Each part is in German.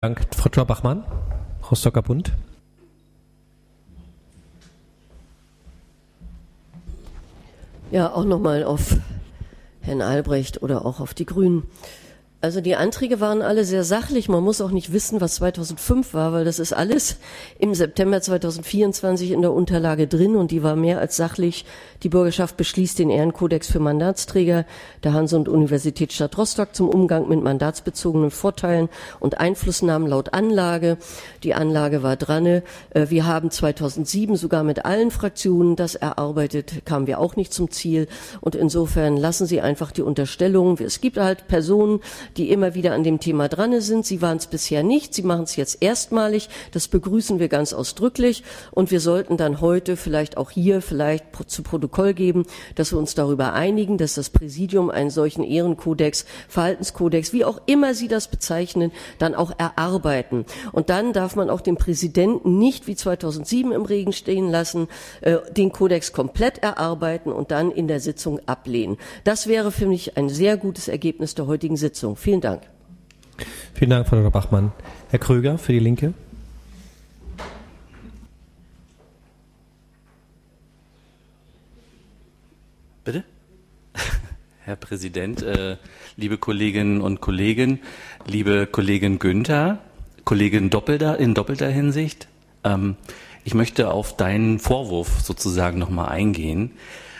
Dank, Frau Bachmann, Rostocker Bund. Ja, auch nochmal auf Herrn Albrecht oder auch auf die Grünen. Also die Anträge waren alle sehr sachlich. Man muss auch nicht wissen, was 2005 war, weil das ist alles im September 2024 in der Unterlage drin und die war mehr als sachlich. Die Bürgerschaft beschließt den Ehrenkodex für Mandatsträger der Hanse- und Universitätsstadt Rostock zum Umgang mit mandatsbezogenen Vorteilen und Einflussnahmen laut Anlage. Die Anlage war dran. Wir haben 2007 sogar mit allen Fraktionen das erarbeitet, kamen wir auch nicht zum Ziel. Und insofern lassen Sie einfach die Unterstellung. Es gibt halt Personen, die immer wieder an dem Thema dran sind. Sie waren es bisher nicht, Sie machen es jetzt erstmalig. Das begrüßen wir ganz ausdrücklich. Und wir sollten dann heute vielleicht auch hier zu Protokoll geben, dass wir uns darüber einigen, dass das Präsidium einen solchen Ehrenkodex, Verhaltenskodex, wie auch immer Sie das bezeichnen, dann auch erarbeiten. Und dann darf man auch den Präsidenten nicht wie 2007 im Regen stehen lassen, den Kodex komplett erarbeiten und dann in der Sitzung ablehnen. Das wäre für mich ein sehr gutes Ergebnis der heutigen Sitzung. Vielen Dank. Vielen Dank, Frau Dr. Bachmann. Herr Kröger für die Linke. Bitte? Herr Präsident, liebe Kolleginnen und Kollegen, liebe Kollegin Günther, Kollegin in doppelter Hinsicht, ich möchte auf deinen Vorwurf sozusagen nochmal eingehen.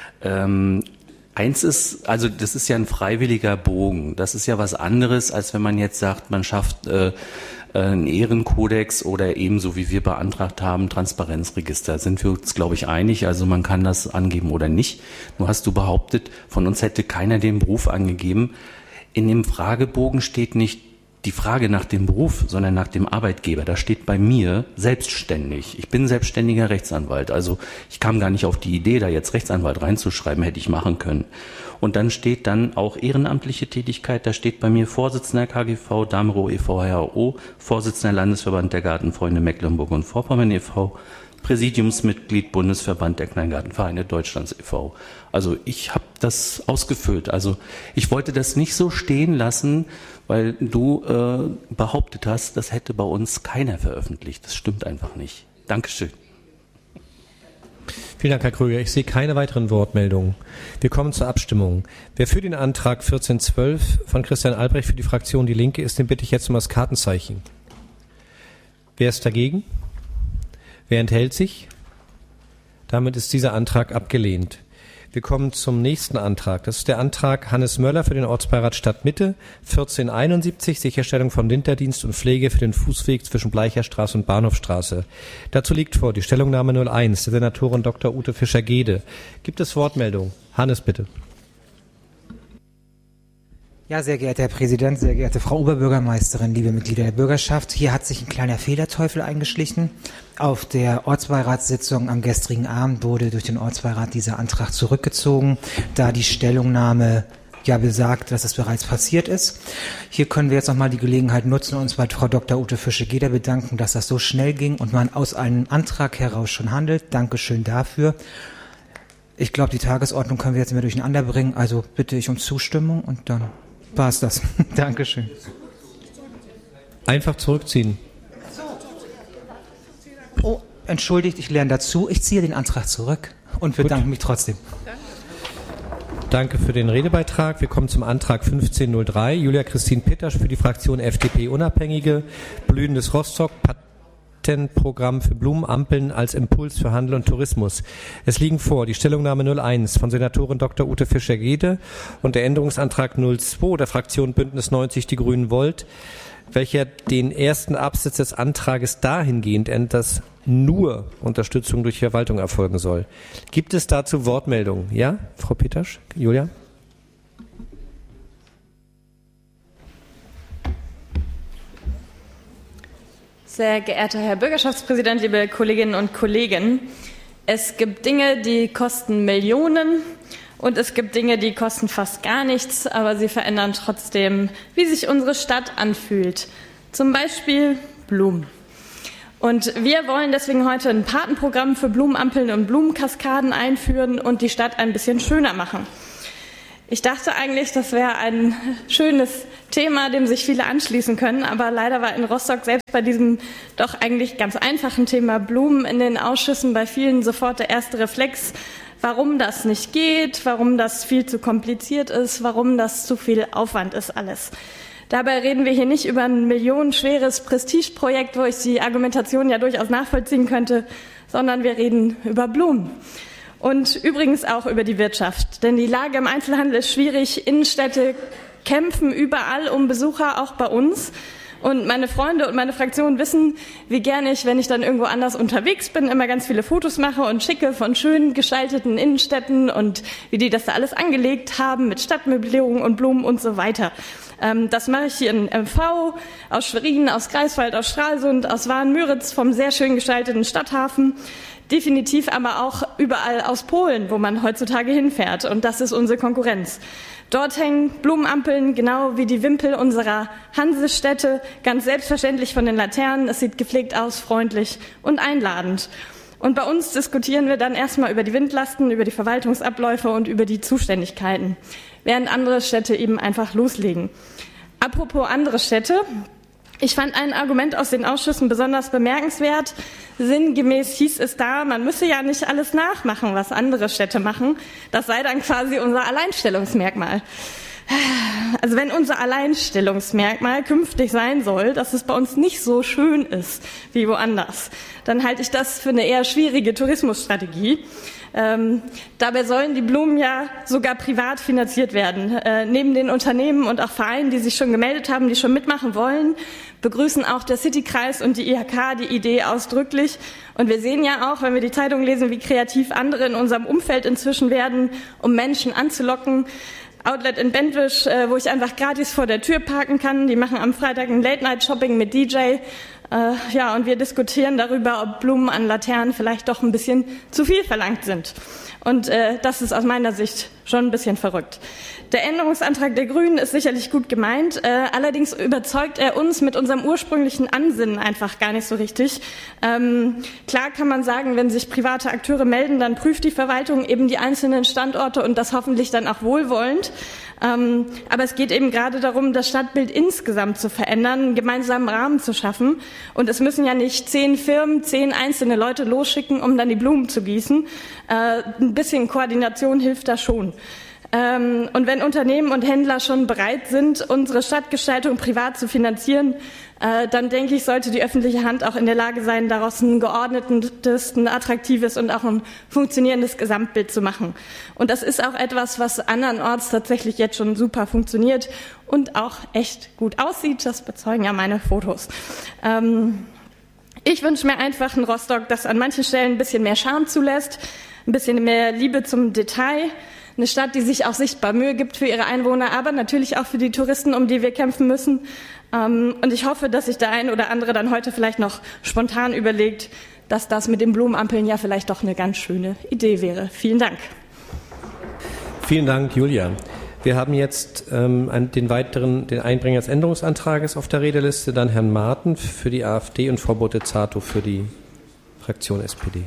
Eins ist, also das ist ja ein freiwilliger Bogen. Das ist ja was anderes, als wenn man jetzt sagt, man schafft einen Ehrenkodex oder ebenso wie wir beantragt haben, Transparenzregister. Sind wir uns, glaube ich, einig. Also man kann das angeben oder nicht. Nur hast du behauptet, von uns hätte keiner den Beruf angegeben. In dem Fragebogen steht nicht die Frage nach dem Beruf, sondern nach dem Arbeitgeber. Da steht bei mir selbstständig. Ich bin selbstständiger Rechtsanwalt. Also ich kam gar nicht auf die Idee, da jetzt Rechtsanwalt reinzuschreiben, hätte ich machen können. Und dann steht dann auch ehrenamtliche Tätigkeit. Da steht bei mir Vorsitzender KGV, Damro e.V. HRO, Vorsitzender Landesverband der Gartenfreunde Mecklenburg und Vorpommern e.V., Präsidiumsmitglied Bundesverband der Kleingartenvereine Deutschlands e.V. Also ich habe das ausgefüllt. Also ich wollte das nicht so stehen lassen, weil du behauptet hast, das hätte bei uns keiner veröffentlicht. Das stimmt einfach nicht. Dankeschön. Vielen Dank, Herr Kröger. Ich sehe keine weiteren Wortmeldungen. Wir kommen zur Abstimmung. Wer für den Antrag 1412 von Christian Albrecht für die Fraktion Die Linke ist, den bitte ich jetzt um das Kartenzeichen. Wer ist dagegen? Wer enthält sich? Damit ist dieser Antrag abgelehnt. Wir kommen zum nächsten Antrag. Das ist der Antrag Hannes Möller für den Ortsbeirat Stadtmitte 1471, Sicherstellung von Winterdienst und Pflege für den Fußweg zwischen Bleicherstraße und Bahnhofstraße. Dazu liegt vor die Stellungnahme 01 der Senatorin Dr. Ute Fischer-Gede. Gibt es Wortmeldungen? Hannes, bitte. Ja, sehr geehrter Herr Präsident, sehr geehrte Frau Oberbürgermeisterin, liebe Mitglieder der Bürgerschaft. Hier hat sich ein kleiner Fehlerteufel eingeschlichen. Auf der Ortsbeiratssitzung am gestrigen Abend wurde durch den Ortsbeirat dieser Antrag zurückgezogen, da die Stellungnahme ja besagt, dass es bereits passiert ist. Hier können wir jetzt nochmal die Gelegenheit nutzen und uns bei Frau Dr. Ute Fischer-Gede bedanken, dass das so schnell ging und man aus einem Antrag heraus schon handelt. Dankeschön dafür. Ich glaube, die Tagesordnung können wir jetzt mehr durcheinander bringen, also bitte ich um Zustimmung und dann war es das. Dankeschön. Einfach zurückziehen. Oh, entschuldigt, ich lerne dazu. Ich ziehe den Antrag zurück und bedanke mich trotzdem. Danke für den Redebeitrag. Wir kommen zum Antrag 1503. Julia Christine Pettersch für die Fraktion FDP Unabhängige. Blühendes Rostock. Patentprogramm für Blumenampeln als Impuls für Handel und Tourismus. Es liegen vor die Stellungnahme 01 von Senatorin Dr. Ute Fischer-Gede und der Änderungsantrag 02 der Fraktion Bündnis 90 Die Grünen Volt, welcher den ersten Absatz des Antrages dahingehend ändert, dass nur Unterstützung durch Verwaltung erfolgen soll. Gibt es dazu Wortmeldungen? Ja, Frau Pettersch? Julia? Sehr geehrter Herr Bürgerschaftspräsident, liebe Kolleginnen und Kollegen, es gibt Dinge, die kosten Millionen und es gibt Dinge, die kosten fast gar nichts, aber sie verändern trotzdem, wie sich unsere Stadt anfühlt. Zum Beispiel Blumen. Und wir wollen deswegen heute ein Patenprogramm für Blumenampeln und Blumenkaskaden einführen und die Stadt ein bisschen schöner machen. Ich dachte eigentlich, das wäre ein schönes Thema, dem sich viele anschließen können. Aber leider war in Rostock selbst bei diesem doch eigentlich ganz einfachen Thema Blumen in den Ausschüssen bei vielen sofort der erste Reflex, warum das nicht geht, warum das viel zu kompliziert ist, warum das zu viel Aufwand ist alles. Dabei reden wir hier nicht über ein millionenschweres Prestigeprojekt, wo ich die Argumentation ja durchaus nachvollziehen könnte, sondern wir reden über Blumen. Und übrigens auch über die Wirtschaft. Denn die Lage im Einzelhandel ist schwierig. Innenstädte kämpfen überall um Besucher, auch bei uns. Und meine Freunde und meine Fraktion wissen, wie gerne ich, wenn ich dann irgendwo anders unterwegs bin, immer ganz viele Fotos mache und schicke von schön gestalteten Innenstädten und wie die das da alles angelegt haben mit Stadtmöblierung und Blumen und so weiter. Das mache ich hier in MV, aus Schwerin, aus Greifswald, aus Stralsund, aus Waren-Müritz, vom sehr schön gestalteten Stadthafen. Definitiv aber auch überall aus Polen, wo man heutzutage hinfährt. Und das ist unsere Konkurrenz. Dort hängen Blumenampeln, genau wie die Wimpel unserer Hansestädte, ganz selbstverständlich von den Laternen. Es sieht gepflegt aus, freundlich und einladend. Und bei uns diskutieren wir dann erstmal über die Windlasten, über die Verwaltungsabläufe und über die Zuständigkeiten, während andere Städte eben einfach loslegen. Apropos andere Städte. Ich fand ein Argument aus den Ausschüssen besonders bemerkenswert. Sinngemäß hieß es da, man müsse ja nicht alles nachmachen, was andere Städte machen. Das sei dann quasi unser Alleinstellungsmerkmal. Also wenn unser Alleinstellungsmerkmal künftig sein soll, dass es bei uns nicht so schön ist wie woanders, dann halte ich das für eine eher schwierige Tourismusstrategie. Dabei sollen die Blumen ja sogar privat finanziert werden. Neben den Unternehmen und auch Vereinen, die sich schon gemeldet haben, die schon mitmachen wollen, begrüßen auch der Citykreis und die IHK die Idee ausdrücklich. Und wir sehen ja auch, wenn wir die Zeitung lesen, wie kreativ andere in unserem Umfeld inzwischen werden, um Menschen anzulocken. Outlet in Bentwisch, wo ich einfach gratis vor der Tür parken kann. Die machen am Freitag ein Late-Night-Shopping mit DJ. Ja, und wir diskutieren darüber, ob Blumen an Laternen vielleicht doch ein bisschen zu viel verlangt sind. Und das ist aus meiner Sicht schon ein bisschen verrückt. Der Änderungsantrag der Grünen ist sicherlich gut gemeint, allerdings überzeugt er uns mit unserem ursprünglichen Ansinnen einfach gar nicht so richtig. Klar kann man sagen, wenn sich private Akteure melden, dann prüft die Verwaltung eben die einzelnen Standorte und das hoffentlich dann auch wohlwollend. Aber es geht eben gerade darum, das Stadtbild insgesamt zu verändern, einen gemeinsamen Rahmen zu schaffen. Und es müssen ja nicht 10 Firmen, 10 einzelne Leute losschicken, um dann die Blumen zu gießen. Ein bisschen Koordination hilft da schon. Und wenn Unternehmen und Händler schon bereit sind, unsere Stadtgestaltung privat zu finanzieren, dann denke ich, sollte die öffentliche Hand auch in der Lage sein, daraus ein geordnetes, ein attraktives und auch ein funktionierendes Gesamtbild zu machen. Und das ist auch etwas, was andernorts tatsächlich jetzt schon super funktioniert und auch echt gut aussieht. Das bezeugen ja meine Fotos. Ich wünsche mir einfach ein Rostock, das an manchen Stellen ein bisschen mehr Charme zulässt, ein bisschen mehr Liebe zum Detail. Eine Stadt, die sich auch sichtbar Mühe gibt für ihre Einwohner, aber natürlich auch für die Touristen, um die wir kämpfen müssen. Und ich hoffe, dass sich der ein oder andere dann heute vielleicht noch spontan überlegt, dass das mit den Blumenampeln ja vielleicht doch eine ganz schöne Idee wäre. Vielen Dank. Vielen Dank, Julia. Wir haben jetzt den Einbringer des Änderungsantrages auf der Redeliste, dann Herrn Marten für die AfD und Frau Bottezato für die Fraktion SPD.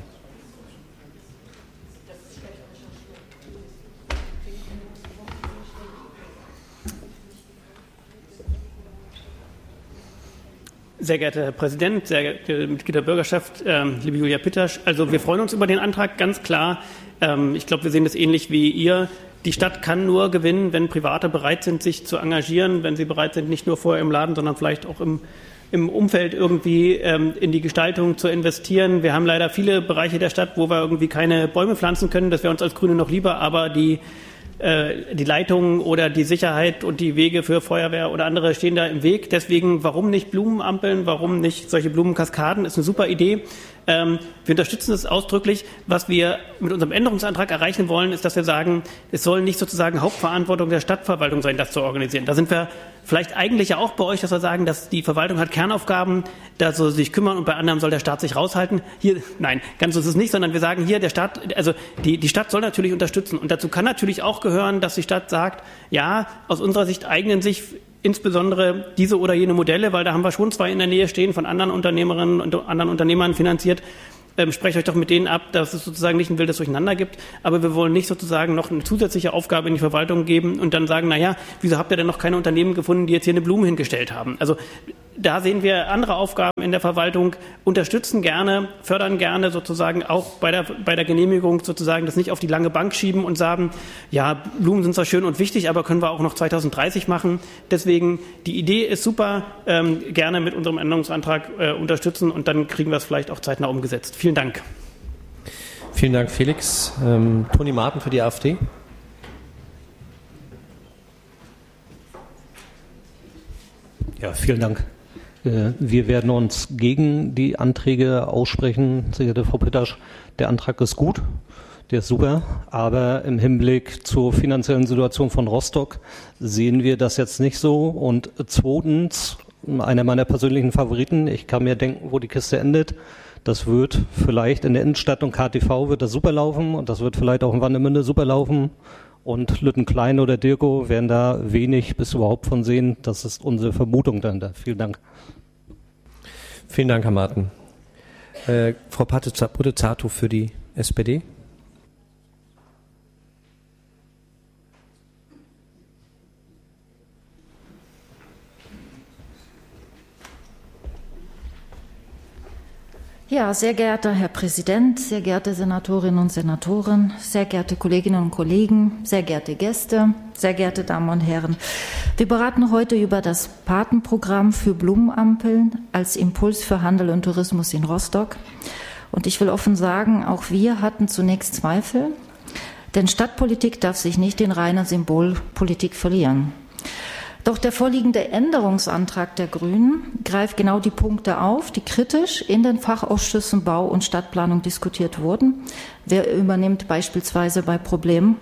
Sehr geehrter Herr Präsident, sehr geehrte Mitglieder der Bürgerschaft, liebe Julia Pittasch. Also wir freuen uns über den Antrag, ganz klar. Ich glaube, wir sehen das ähnlich wie ihr. Die Stadt kann nur gewinnen, wenn Private bereit sind, sich zu engagieren, wenn sie bereit sind, nicht nur vorher im Laden, sondern vielleicht auch im Umfeld irgendwie in die Gestaltung zu investieren. Wir haben leider viele Bereiche der Stadt, wo wir irgendwie keine Bäume pflanzen können. Das wäre uns als Grüne noch lieber, aber die Leitungen oder die Sicherheit und die Wege für Feuerwehr oder andere stehen da im Weg. Deswegen, warum nicht Blumenampeln, warum nicht solche Blumenkaskaden? Ist eine super Idee. Wir unterstützen es ausdrücklich. Was wir mit unserem Änderungsantrag erreichen wollen, ist, dass wir sagen, es soll nicht sozusagen Hauptverantwortung der Stadtverwaltung sein, das zu organisieren. Da sind wir vielleicht eigentlich ja auch bei euch, dass wir sagen, dass die Verwaltung hat Kernaufgaben, da soll sie sich kümmern und bei anderen soll der Staat sich raushalten. Hier, nein, ganz so ist es nicht, sondern wir sagen hier, der Staat, also die Stadt soll natürlich unterstützen. Und dazu kann natürlich auch gehören, dass die Stadt sagt, ja, aus unserer Sicht eignen sich insbesondere diese oder jene Modelle, weil da haben wir schon 2 in der Nähe stehen, von anderen Unternehmerinnen und anderen Unternehmern finanziert. sprecht euch doch mit denen ab, dass es sozusagen nicht ein wildes Durcheinander gibt, aber wir wollen nicht sozusagen noch eine zusätzliche Aufgabe in die Verwaltung geben und dann sagen, naja, wieso habt ihr denn noch keine Unternehmen gefunden, die jetzt hier eine Blume hingestellt haben? Also da sehen wir andere Aufgaben in der Verwaltung, unterstützen gerne, fördern gerne sozusagen auch bei der Genehmigung sozusagen das nicht auf die lange Bank schieben und sagen, ja, Blumen sind zwar schön und wichtig, aber können wir auch noch 2030 machen. Deswegen, die Idee ist super, gerne mit unserem Änderungsantrag unterstützen und dann kriegen wir es vielleicht auch zeitnah umgesetzt. Vielen Dank. Vielen Dank, Felix. Toni Marten für die AfD. Ja, vielen Dank. Wir werden uns gegen die Anträge aussprechen. Sehr geehrte Frau Pittasch, der Antrag ist gut, der ist super, aber im Hinblick zur finanziellen Situation von Rostock sehen wir das jetzt nicht so. Und zweitens, einer meiner persönlichen Favoriten, ich kann mir denken, wo die Kiste endet. Das wird vielleicht in der Innenstadt und KTV wird das super laufen und das wird vielleicht auch in Warnemünde super laufen. Und Lüttenklein oder Dirko werden da wenig bis überhaupt von sehen. Das ist unsere Vermutung dahinter. Vielen Dank. Vielen Dank, Herr Marten. Frau Puttezato für die SPD. Ja, sehr geehrter Herr Präsident, sehr geehrte Senatorinnen und Senatoren, sehr geehrte Kolleginnen und Kollegen, sehr geehrte Gäste, sehr geehrte Damen und Herren. Wir beraten heute über das Patenprogramm für Blumenampeln als Impuls für Handel und Tourismus in Rostock. Und ich will offen sagen, auch wir hatten zunächst Zweifel, denn Stadtpolitik darf sich nicht in reiner Symbolpolitik verlieren. Doch der vorliegende Änderungsantrag der Grünen greift genau die Punkte auf, die kritisch in den Fachausschüssen Bau und Stadtplanung diskutiert wurden. Wer übernimmt beispielsweise bei Problemen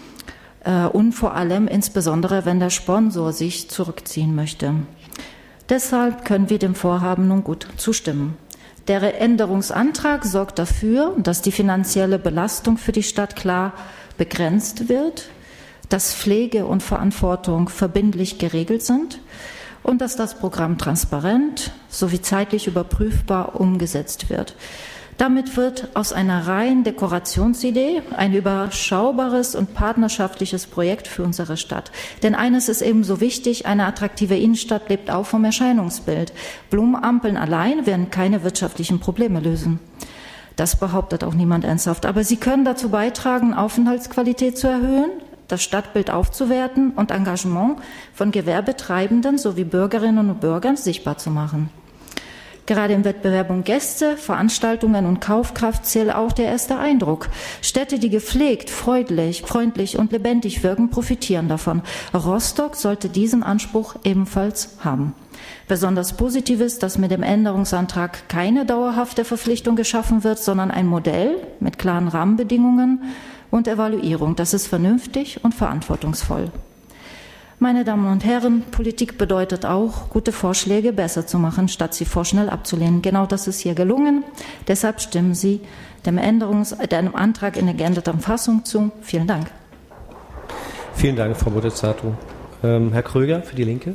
und vor allem insbesondere, wenn der Sponsor sich zurückziehen möchte. Deshalb können wir dem Vorhaben nun gut zustimmen. Der Änderungsantrag sorgt dafür, dass die finanzielle Belastung für die Stadt klar begrenzt wird, dass Pflege und Verantwortung verbindlich geregelt sind und dass das Programm transparent sowie zeitlich überprüfbar umgesetzt wird. Damit wird aus einer reinen Dekorationsidee ein überschaubares und partnerschaftliches Projekt für unsere Stadt. Denn eines ist ebenso wichtig, eine attraktive Innenstadt lebt auch vom Erscheinungsbild. Blumenampeln allein werden keine wirtschaftlichen Probleme lösen. Das behauptet auch niemand ernsthaft. Aber sie können dazu beitragen, Aufenthaltsqualität zu erhöhen, das Stadtbild aufzuwerten und Engagement von Gewerbetreibenden sowie Bürgerinnen und Bürgern sichtbar zu machen. Gerade im Wettbewerb um Gäste, Veranstaltungen und Kaufkraft zählt auch der erste Eindruck. Städte, die gepflegt, freundlich und lebendig wirken, profitieren davon. Rostock sollte diesen Anspruch ebenfalls haben. Besonders positiv ist, dass mit dem Änderungsantrag keine dauerhafte Verpflichtung geschaffen wird, sondern ein Modell mit klaren Rahmenbedingungen und Evaluierung. Das ist vernünftig und verantwortungsvoll. Meine Damen und Herren, Politik bedeutet auch, gute Vorschläge besser zu machen, statt sie vorschnell abzulehnen. Genau das ist hier gelungen. Deshalb stimmen Sie dem Antrag in der geänderten Fassung zu. Vielen Dank. Vielen Dank, Frau Puttezato. Herr Kröger für die Linke.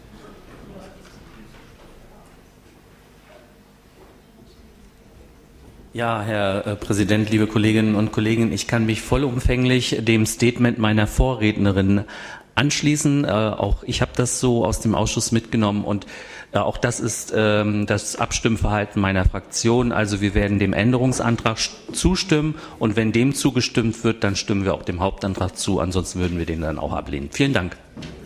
Ja, Herr Präsident, liebe Kolleginnen und Kollegen, ich kann mich vollumfänglich dem Statement meiner Vorrednerin anschließen. Auch ich habe das so aus dem Ausschuss mitgenommen und auch das ist das Abstimmverhalten meiner Fraktion. Also wir werden dem Änderungsantrag zustimmen und wenn dem zugestimmt wird, dann stimmen wir auch dem Hauptantrag zu. Ansonsten würden wir den dann auch ablehnen. Vielen Dank.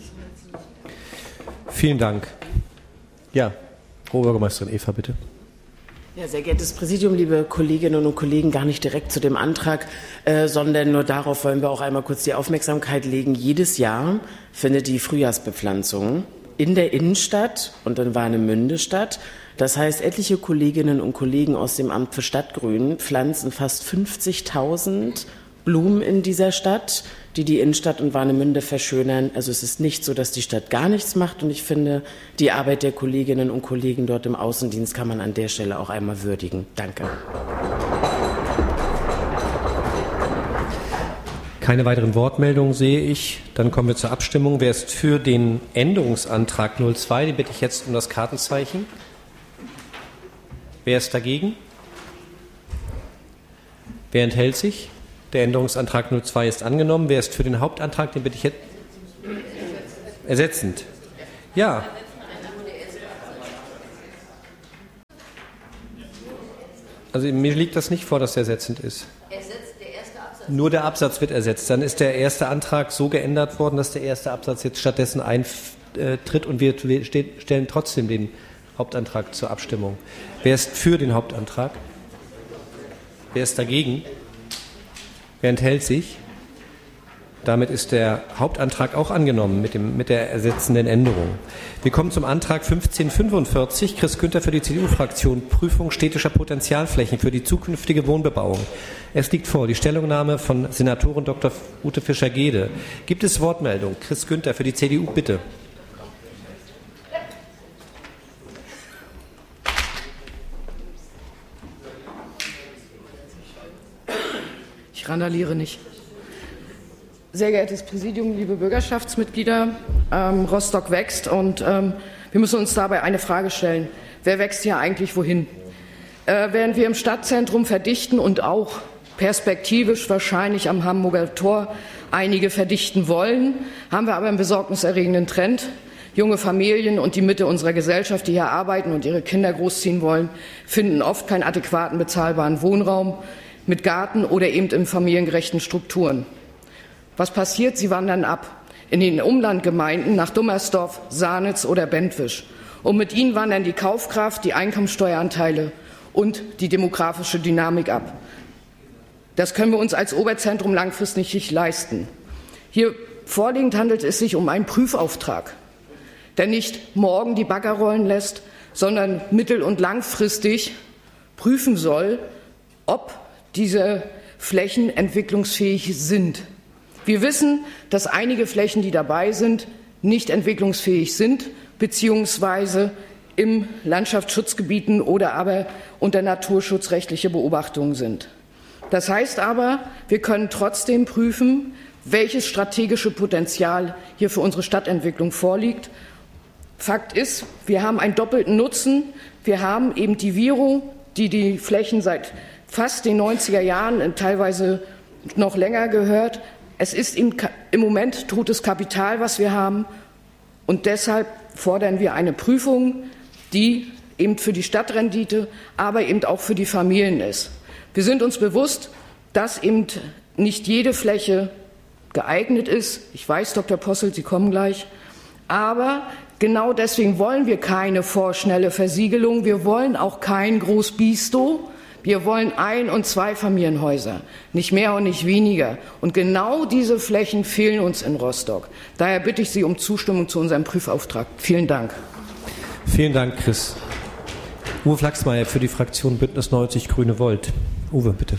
Vielen Dank. Ja, Frau Bürgermeisterin Eva, bitte. Ja, sehr geehrtes Präsidium, liebe Kolleginnen und Kollegen, gar nicht direkt zu dem Antrag, sondern nur darauf wollen wir auch einmal kurz die Aufmerksamkeit legen. Jedes Jahr findet die Frühjahrsbepflanzung in der Innenstadt und in Warnemünde statt. Das heißt, etliche Kolleginnen und Kollegen aus dem Amt für Stadtgrün pflanzen fast 50.000 Blumen in dieser Stadt, die die Innenstadt und Warnemünde verschönern. Also es ist nicht so, dass die Stadt gar nichts macht. Und ich finde, die Arbeit der Kolleginnen und Kollegen dort im Außendienst kann man an der Stelle auch einmal würdigen. Danke. Keine weiteren Wortmeldungen sehe ich. Dann kommen wir zur Abstimmung. Wer ist für den Änderungsantrag 02? Den bitte ich jetzt um das Kartenzeichen. Wer ist dagegen? Wer enthält sich? Der Änderungsantrag 02 ist angenommen. Wer ist für den Hauptantrag? Den bitte ich jetzt. Ersetzend. Ja. Also mir liegt das nicht vor, dass der ersetzend ist. Nur der Absatz wird ersetzt. Dann ist der erste Antrag so geändert worden, dass der erste Absatz jetzt stattdessen eintritt und wir stellen trotzdem den Hauptantrag zur Abstimmung. Wer ist für den Hauptantrag? Wer ist dagegen? Wer enthält sich? Damit ist der Hauptantrag auch angenommen mit der ersetzenden Änderung. Wir kommen zum Antrag 1545, Chris Günther für die CDU-Fraktion, Prüfung städtischer Potenzialflächen für die zukünftige Wohnbebauung. Es liegt vor die Stellungnahme von Senatorin Dr. Ute Fischer-Gede. Gibt es Wortmeldung? Chris Günther für die CDU, bitte. Ich randaliere nicht. Sehr geehrtes Präsidium, liebe Bürgerschaftsmitglieder, Rostock wächst und wir müssen uns dabei eine Frage stellen. Wer wächst hier eigentlich wohin? Während wir im Stadtzentrum verdichten und auch perspektivisch wahrscheinlich am Hamburger Tor einige verdichten wollen, haben wir aber einen besorgniserregenden Trend. Junge Familien und die Mitte unserer Gesellschaft, die hier arbeiten und ihre Kinder großziehen wollen, finden oft keinen adäquaten, bezahlbaren Wohnraum mit Garten oder eben in familiengerechten Strukturen. Was passiert? Sie wandern ab in den Umlandgemeinden nach Dummersdorf, Sahnitz oder Bentwisch. Und mit ihnen wandern die Kaufkraft, die Einkommensteueranteile und die demografische Dynamik ab. Das können wir uns als Oberzentrum langfristig nicht leisten. Hier vorliegend handelt es sich um einen Prüfauftrag, der nicht morgen die Bagger rollen lässt, sondern mittel- und langfristig prüfen soll, ob diese Flächen entwicklungsfähig sind. Wir wissen, dass einige Flächen, die dabei sind, nicht entwicklungsfähig sind, beziehungsweise im Landschaftsschutzgebieten oder aber unter naturschutzrechtliche Beobachtungen sind. Das heißt aber, wir können trotzdem prüfen, welches strategische Potenzial hier für unsere Stadtentwicklung vorliegt. Fakt ist, wir haben einen doppelten Nutzen. Wir haben eben die Viro, die die Flächen seit fast den 90er Jahren, teilweise noch länger gehört. Es ist im Moment totes Kapital, was wir haben. Und deshalb fordern wir eine Prüfung, die eben für die Stadtrendite, aber eben auch für die Familien ist. Wir sind uns bewusst, dass eben nicht jede Fläche geeignet ist. Ich weiß, Dr. Posselt, Sie kommen gleich. Aber genau deswegen wollen wir keine vorschnelle Versiegelung. Wir wollen auch kein Großbisto. Wir wollen Ein- und Zweifamilienhäuser, nicht mehr und nicht weniger. Und genau diese Flächen fehlen uns in Rostock. Daher bitte ich Sie um Zustimmung zu unserem Prüfauftrag. Vielen Dank. Vielen Dank, Chris. Uwe Flachsmeier für die Fraktion Bündnis 90 Grüne Volt. Uwe, bitte.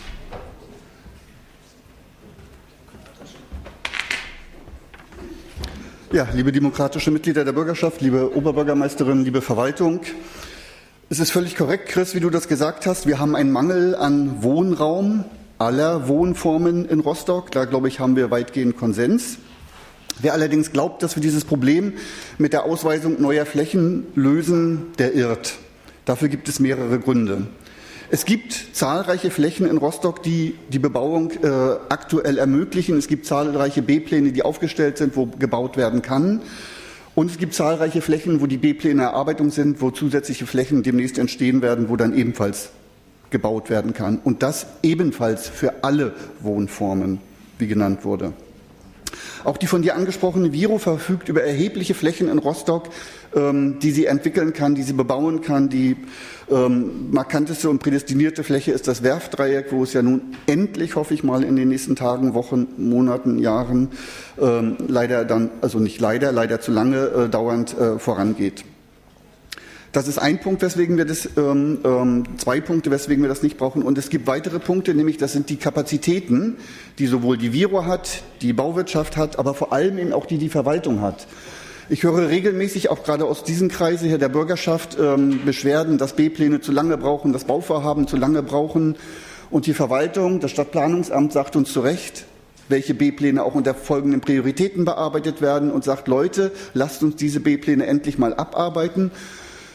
Ja, liebe demokratische Mitglieder der Bürgerschaft, liebe Oberbürgermeisterin, liebe Verwaltung. Es ist völlig korrekt, Chris, wie du das gesagt hast. Wir haben einen Mangel an Wohnraum aller Wohnformen in Rostock. Da, glaube ich, haben wir weitgehend Konsens. Wer allerdings glaubt, dass wir dieses Problem mit der Ausweisung neuer Flächen lösen, der irrt. Dafür gibt es mehrere Gründe. Es gibt zahlreiche Flächen in Rostock, die die Bebauung aktuell ermöglichen. Es gibt zahlreiche B-Pläne, die aufgestellt sind, wo gebaut werden kann. Und es gibt zahlreiche Flächen, wo die B-Pläne in Erarbeitung sind, wo zusätzliche Flächen demnächst entstehen werden, wo dann ebenfalls gebaut werden kann. Und das ebenfalls für alle Wohnformen, wie genannt wurde. Auch die von dir angesprochene Viro verfügt über erhebliche Flächen in Rostock, die sie entwickeln kann, die sie bebauen kann. Die markanteste und prädestinierte Fläche ist das Werftdreieck, wo es ja nun endlich, hoffe ich mal, in den nächsten Tagen, Wochen, Monaten, Jahren leider zu lange dauernd vorangeht. Das ist ein Punkt, weswegen wir das, 2 Punkte, weswegen wir das nicht brauchen. Und es gibt weitere Punkte, nämlich das sind die Kapazitäten, die sowohl die Viro hat, die Bauwirtschaft hat, aber vor allem eben auch die Verwaltung hat. Ich höre regelmäßig auch gerade aus diesem Kreise hier der Bürgerschaft Beschwerden, dass B-Pläne zu lange brauchen, dass Bauvorhaben zu lange brauchen. Und die Verwaltung, das Stadtplanungsamt sagt uns zu Recht, welche B-Pläne auch unter folgenden Prioritäten bearbeitet werden und sagt, Leute, lasst uns diese B-Pläne endlich mal abarbeiten.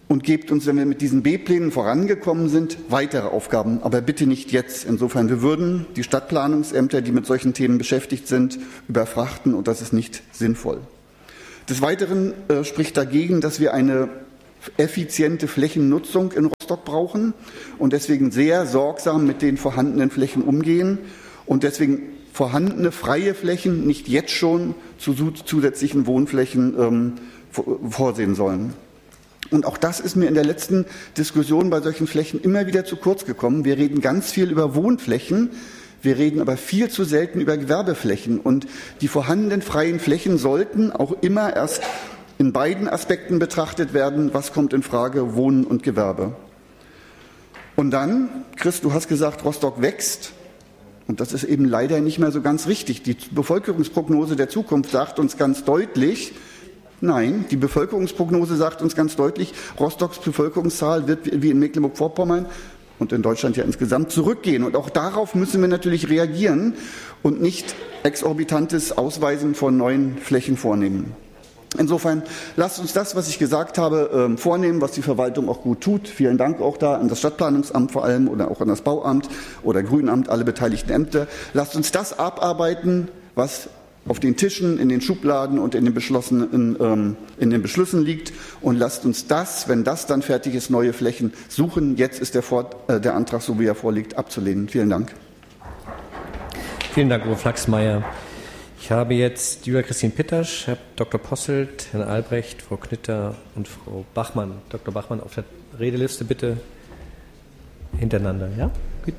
und gebt uns, wenn wir mit diesen B-Plänen vorangekommen sind, weitere Aufgaben, aber bitte nicht jetzt. Insofern, wir würden die Stadtplanungsämter, die mit solchen Themen beschäftigt sind, überfrachten und das ist nicht sinnvoll. Des Weiteren spricht dagegen, dass wir eine effiziente Flächennutzung in Rostock brauchen und deswegen sehr sorgsam mit den vorhandenen Flächen umgehen und deswegen vorhandene freie Flächen nicht jetzt schon zu zusätzlichen Wohnflächen vorsehen sollen. Und auch das ist mir in der letzten Diskussion bei solchen Flächen immer wieder zu kurz gekommen. Wir reden ganz viel über Wohnflächen, wir reden aber viel zu selten über Gewerbeflächen. Und die vorhandenen freien Flächen sollten auch immer erst in beiden Aspekten betrachtet werden, was kommt in Frage, Wohnen und Gewerbe. Und dann, Chris, du hast gesagt, Rostock wächst. Und das ist eben leider nicht mehr so ganz richtig. Die Bevölkerungsprognose der Zukunft sagt uns ganz deutlich, nein, die Bevölkerungsprognose sagt uns ganz deutlich, Rostocks Bevölkerungszahl wird wie in Mecklenburg-Vorpommern und in Deutschland ja insgesamt zurückgehen. Und auch darauf müssen wir natürlich reagieren und nicht exorbitantes Ausweisen von neuen Flächen vornehmen. Insofern lasst uns das, was ich gesagt habe, vornehmen, was die Verwaltung auch gut tut. Vielen Dank auch da an das Stadtplanungsamt vor allem oder auch an das Bauamt oder Grünamt, alle beteiligten Ämter. Lasst uns das abarbeiten, was auf den Tischen, in den Schubladen und in den Beschlüssen liegt und lasst uns das, wenn das dann fertig ist, neue Flächen suchen. Jetzt ist der Antrag, so wie er vorliegt, abzulehnen. Vielen Dank. Vielen Dank, Uwe Flachsmeier. Ich habe jetzt Julia Christine Pittersch, Herr Dr. Posselt, Herrn Albrecht, Frau Knitter und Frau Bachmann. Dr. Bachmann auf der Redeliste bitte hintereinander. Ja, gut.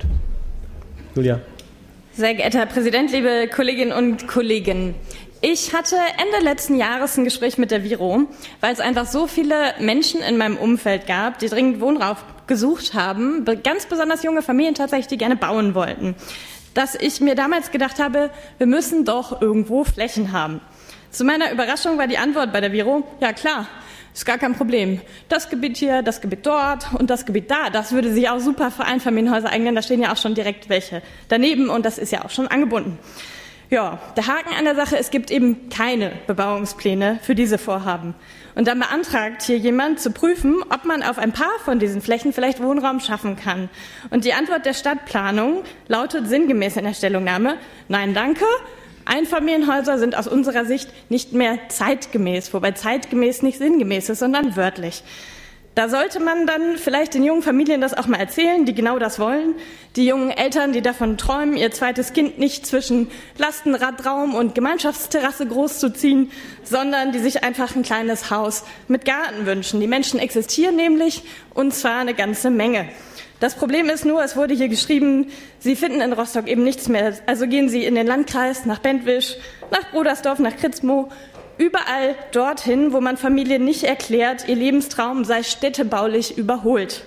Julia. Sehr geehrter Herr Präsident, liebe Kolleginnen und Kollegen. Ich hatte Ende letzten Jahres ein Gespräch mit der Viro, weil es einfach so viele Menschen in meinem Umfeld gab, die dringend Wohnraum gesucht haben, ganz besonders junge Familien tatsächlich, die gerne bauen wollten, dass ich mir damals gedacht habe, wir müssen doch irgendwo Flächen haben. Zu meiner Überraschung war die Antwort bei der Viro, ja klar, ist gar kein Problem. Das Gebiet hier, das Gebiet dort und das Gebiet da, das würde sich auch super für Einfamilienhäuser eignen, da stehen ja auch schon direkt welche daneben und das ist ja auch schon angebunden. Ja, der Haken an der Sache, es gibt eben keine Bebauungspläne für diese Vorhaben. Und dann beantragt hier jemand zu prüfen, ob man auf ein paar von diesen Flächen vielleicht Wohnraum schaffen kann. Und die Antwort der Stadtplanung lautet sinngemäß in der Stellungnahme, nein, danke, Einfamilienhäuser sind aus unserer Sicht nicht mehr zeitgemäß, wobei zeitgemäß nicht sinngemäß ist, sondern wörtlich. Da sollte man dann vielleicht den jungen Familien das auch mal erzählen, die genau das wollen. Die jungen Eltern, die davon träumen, ihr zweites Kind nicht zwischen Lastenradraum und Gemeinschaftsterrasse großzuziehen, sondern die sich einfach ein kleines Haus mit Garten wünschen. Die Menschen existieren nämlich, und zwar eine ganze Menge. Das Problem ist nur, es wurde hier geschrieben, Sie finden in Rostock eben nichts mehr. Also gehen Sie in den Landkreis, nach Bentwisch, nach Brodersdorf, nach Kritzmo, überall dorthin, wo man Familien nicht erklärt, ihr Lebenstraum sei städtebaulich überholt.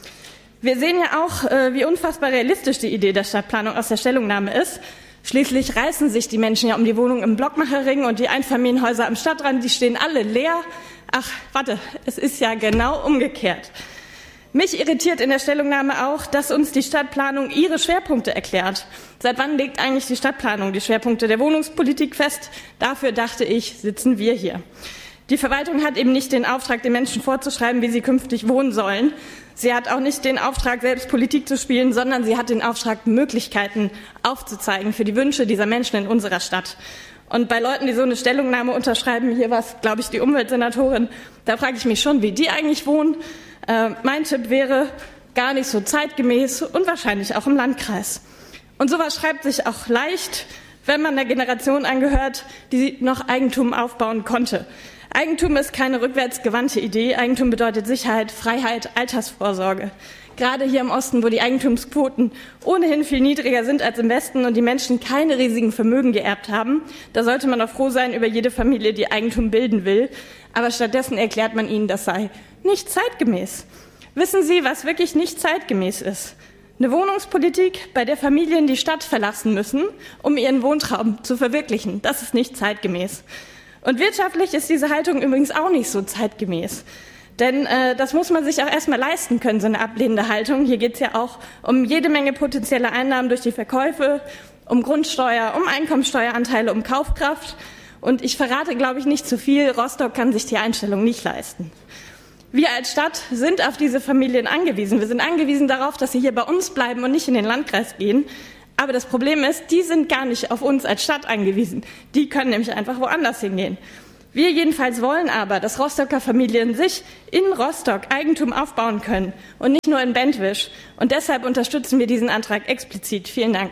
Wir sehen ja auch, wie unfassbar realistisch die Idee der Stadtplanung aus der Stellungnahme ist. Schließlich reißen sich die Menschen ja um die Wohnung im Blockmacherring und die Einfamilienhäuser am Stadtrand, die stehen alle leer. Ach, warte, es ist ja genau umgekehrt. Mich irritiert in der Stellungnahme auch, dass uns die Stadtplanung ihre Schwerpunkte erklärt. Seit wann legt eigentlich die Stadtplanung die Schwerpunkte der Wohnungspolitik fest? Dafür, dachte ich, sitzen wir hier. Die Verwaltung hat eben nicht den Auftrag, den Menschen vorzuschreiben, wie sie künftig wohnen sollen. Sie hat auch nicht den Auftrag, selbst Politik zu spielen, sondern sie hat den Auftrag, Möglichkeiten aufzuzeigen für die Wünsche dieser Menschen in unserer Stadt. Und bei Leuten, die so eine Stellungnahme unterschreiben, hier war es, glaube ich, die Umweltsenatorin, da frage ich mich schon, wie die eigentlich wohnen. Mein Tipp wäre, gar nicht so zeitgemäß und wahrscheinlich auch im Landkreis. Und sowas schreibt sich auch leicht, wenn man der Generation angehört, die noch Eigentum aufbauen konnte. Eigentum ist keine rückwärtsgewandte Idee. Eigentum bedeutet Sicherheit, Freiheit, Altersvorsorge. Gerade hier im Osten, wo die Eigentumsquoten ohnehin viel niedriger sind als im Westen und die Menschen keine riesigen Vermögen geerbt haben, da sollte man auch froh sein über jede Familie, die Eigentum bilden will. Aber stattdessen erklärt man ihnen, das sei nicht zeitgemäß. Wissen Sie, was wirklich nicht zeitgemäß ist? Eine Wohnungspolitik, bei der Familien die Stadt verlassen müssen, um ihren Wohntraum zu verwirklichen. Das ist nicht zeitgemäß. Und wirtschaftlich ist diese Haltung übrigens auch nicht so zeitgemäß. Denn das muss man sich auch erstmal leisten können, so eine ablehnende Haltung. Hier geht es ja auch um jede Menge potenzielle Einnahmen durch die Verkäufe, um Grundsteuer, um Einkommensteueranteile, um Kaufkraft. Und ich verrate, glaube ich, nicht zu viel. Rostock kann sich die Einstellung nicht leisten. Wir als Stadt sind auf diese Familien angewiesen. Wir sind angewiesen darauf, dass sie hier bei uns bleiben und nicht in den Landkreis gehen. Aber das Problem ist, die sind gar nicht auf uns als Stadt angewiesen. Die können nämlich einfach woanders hingehen. Wir jedenfalls wollen aber, dass Rostocker Familien sich in Rostock Eigentum aufbauen können und nicht nur in Bentwisch. Und deshalb unterstützen wir diesen Antrag explizit. Vielen Dank.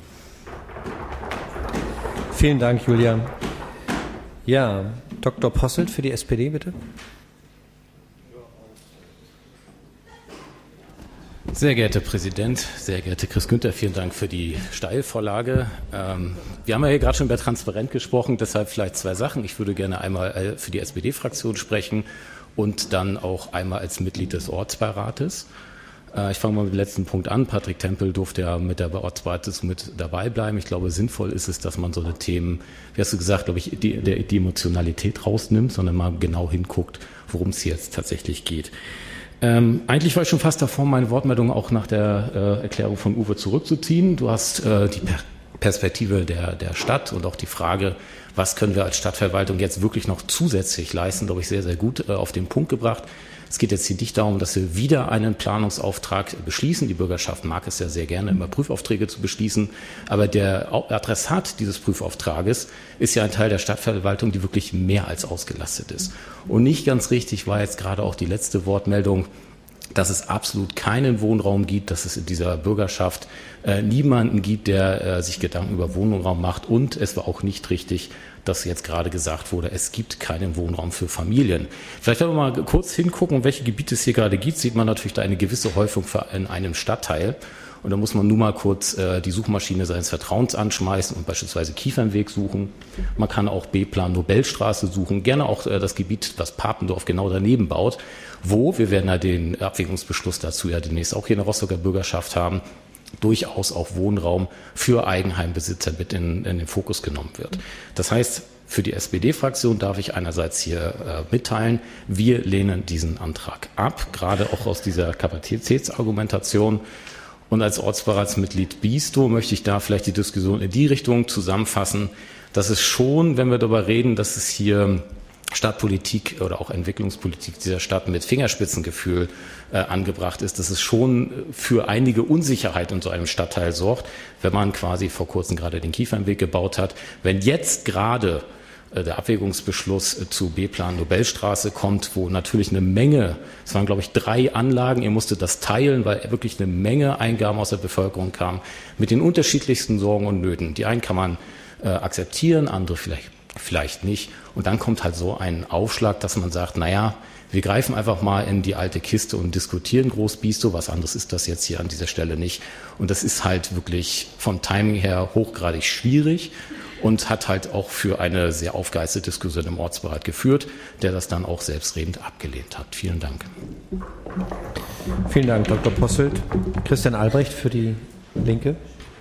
Vielen Dank, Julia. Ja, Dr. Posselt für die SPD, bitte. Sehr geehrter Präsident, sehr geehrter Chris Günther, vielen Dank für die Steilvorlage. Wir haben ja hier gerade schon über transparent gesprochen, deshalb vielleicht zwei Sachen. Ich würde gerne einmal für die SPD-Fraktion sprechen und dann auch einmal als Mitglied des Ortsbeirates. Ich fange mal mit dem letzten Punkt an. Patrick Tempel durfte ja mit der Ortsbeirat mit dabei bleiben. Ich glaube, sinnvoll ist es, dass man so eine Themen, wie hast du gesagt, glaube ich, die Emotionalität rausnimmt, sondern mal genau hinguckt, worum es jetzt tatsächlich geht. Eigentlich war ich schon fast davor, meine Wortmeldung auch nach der Erklärung von Uwe zurückzuziehen. Du hast die Perspektive der Stadt und auch die Frage, was können wir als Stadtverwaltung jetzt wirklich noch zusätzlich leisten, glaube ich, sehr, sehr gut auf den Punkt gebracht. Es geht jetzt hier nicht darum, dass wir wieder einen Planungsauftrag beschließen. Die Bürgerschaft mag es ja sehr gerne, immer Prüfaufträge zu beschließen. Aber der Adressat dieses Prüfauftrages ist ja ein Teil der Stadtverwaltung, die wirklich mehr als ausgelastet ist. Und nicht ganz richtig war jetzt gerade auch die letzte Wortmeldung, dass es absolut keinen Wohnraum gibt, dass es in dieser Bürgerschaft niemanden gibt, der sich Gedanken über Wohnraum macht. Und es war auch nicht richtig, dass jetzt gerade gesagt wurde, es gibt keinen Wohnraum für Familien. Vielleicht wenn wir mal kurz hingucken, welche Gebiete es hier gerade gibt, sieht man natürlich da eine gewisse Häufung in einem Stadtteil. Und da muss man nur mal kurz die Suchmaschine seines Vertrauens anschmeißen und beispielsweise Kiefernweg suchen. Man kann auch B-Plan Nobelstraße suchen, gerne auch das Gebiet, was Papendorf genau daneben baut, wo, wir werden ja den Abwägungsbeschluss dazu ja demnächst auch hier in der Rostocker Bürgerschaft haben, durchaus auch Wohnraum für Eigenheimbesitzer mit in den Fokus genommen wird. Das heißt, für die SPD-Fraktion darf ich einerseits hier mitteilen, wir lehnen diesen Antrag ab, gerade auch aus dieser Kapazitätsargumentation. Und als Ortsbeiratsmitglied Biestow möchte ich da vielleicht die Diskussion in die Richtung zusammenfassen, dass es schon, wenn wir darüber reden, dass es hier Stadtpolitik oder auch Entwicklungspolitik dieser Stadt mit Fingerspitzengefühl angebracht ist, dass es schon für einige Unsicherheit in so einem Stadtteil sorgt, wenn man quasi vor kurzem gerade den Kiefernweg gebaut hat. Wenn jetzt gerade der Abwägungsbeschluss zu B-Plan Nobelstraße kommt, wo natürlich eine Menge, es waren glaube ich 3 Anlagen, ihr musstet das teilen, weil wirklich eine Menge Eingaben aus der Bevölkerung kam, mit den unterschiedlichsten Sorgen und Nöten. Die einen kann man akzeptieren, andere vielleicht nicht. Und dann kommt halt so ein Aufschlag, dass man sagt, naja, wir greifen einfach mal in die alte Kiste und diskutieren Groß-Biestow. Was anderes ist das jetzt hier an dieser Stelle nicht. Und das ist halt wirklich vom Timing her hochgradig schwierig und hat halt auch für eine sehr aufgeheizte Diskussion im Ortsbeirat geführt, der das dann auch selbstredend abgelehnt hat. Vielen Dank. Vielen Dank, Dr. Posselt. Christian Albrecht für die Linke.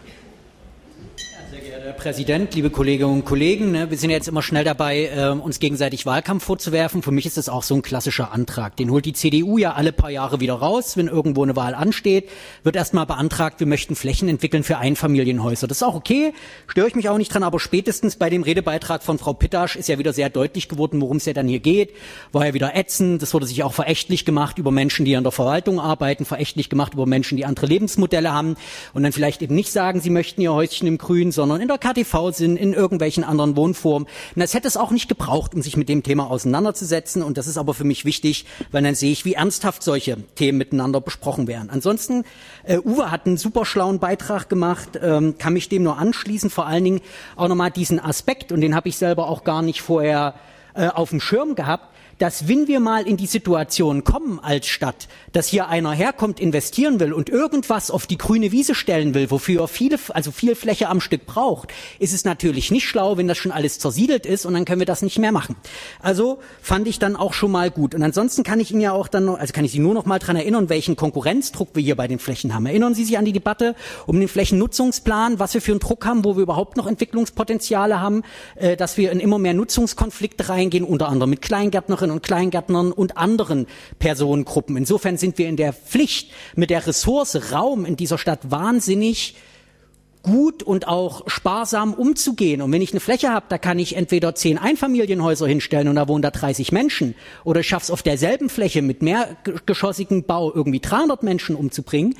Herr Präsident, liebe Kolleginnen und Kollegen, wir sind jetzt immer schnell dabei, uns gegenseitig Wahlkampf vorzuwerfen. Für mich ist das auch so ein klassischer Antrag. Den holt die CDU ja alle paar Jahre wieder raus, wenn irgendwo eine Wahl ansteht. Wird erstmal beantragt, wir möchten Flächen entwickeln für Einfamilienhäuser. Das ist auch okay, störe ich mich auch nicht dran, aber spätestens bei dem Redebeitrag von Frau Pittasch ist ja wieder sehr deutlich geworden, worum es ja dann hier geht. War ja wieder ätzend, das wurde sich auch verächtlich gemacht über Menschen, die an der Verwaltung arbeiten, verächtlich gemacht über Menschen, die andere Lebensmodelle haben und dann vielleicht eben nicht sagen, sie möchten ihr Häuschen im Grün, sondern in der KTV sind, in irgendwelchen anderen Wohnformen. Und das hätte es auch nicht gebraucht, um sich mit dem Thema auseinanderzusetzen. Und das ist aber für mich wichtig, weil dann sehe ich, wie ernsthaft solche Themen miteinander besprochen werden. Ansonsten, Uwe hat einen super schlauen Beitrag gemacht, kann mich dem nur anschließen. Vor allen Dingen auch nochmal diesen Aspekt, und den habe ich selber auch gar nicht vorher auf dem Schirm gehabt, dass wenn wir mal in die Situation kommen als Stadt, dass hier einer herkommt, investieren will und irgendwas auf die grüne Wiese stellen will, wofür er viel Fläche am Stück braucht, ist es natürlich nicht schlau, wenn das schon alles zersiedelt ist und dann können wir das nicht mehr machen. Also fand ich dann auch schon mal gut. Und ansonsten kann ich Ihnen ja auch dann noch, also kann ich Sie nur noch mal dran erinnern, welchen Konkurrenzdruck wir hier bei den Flächen haben. Erinnern Sie sich an die Debatte um den Flächennutzungsplan, was wir für einen Druck haben, wo wir überhaupt noch Entwicklungspotenziale haben, dass wir in immer mehr Nutzungskonflikte reingehen, unter anderem mit Kleingärtnerinnen und Kleingärtnern und anderen Personengruppen. Insofern sind wir in der Pflicht, mit der Ressource Raum in dieser Stadt wahnsinnig gut und auch sparsam umzugehen. Und wenn ich eine Fläche habe, da kann ich entweder 10 Einfamilienhäuser hinstellen und da wohnen da 30 Menschen, oder ich schaffe es auf derselben Fläche mit mehrgeschossigem Bau irgendwie 300 Menschen unterzubringen,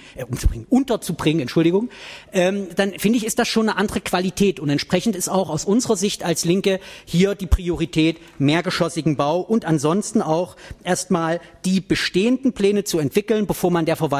dann finde ich, ist das schon eine andere Qualität. Und entsprechend ist auch aus unserer Sicht als Linke hier die Priorität mehrgeschossigen Bau und ansonsten auch erstmal die bestehenden Pläne zu entwickeln, bevor man der Verwaltung